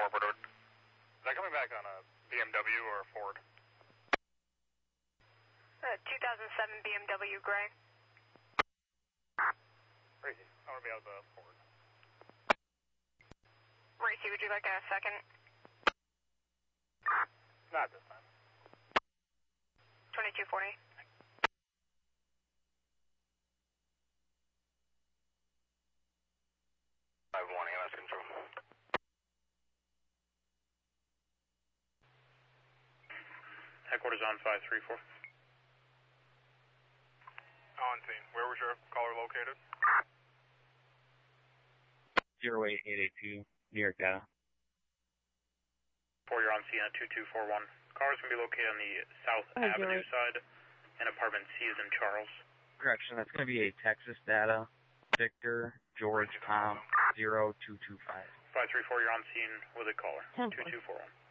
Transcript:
Woodward. Is that coming back on a BMW or a Ford? 2007 BMW Gray. Racy, I want to be out of the Ford. Racy, would you like a second? Not this time. 2240. I have one EMS control. Headquarters on 534. On scene. Where was your caller located? 08882, New York data. 4, you're on scene at 2241. Cars can be located on the South Avenue side, and apartment C is in Charles. Correction, that's going to be a Texas data. Victor, George, Tom, 0225. 534, you're on scene with a caller. 2241.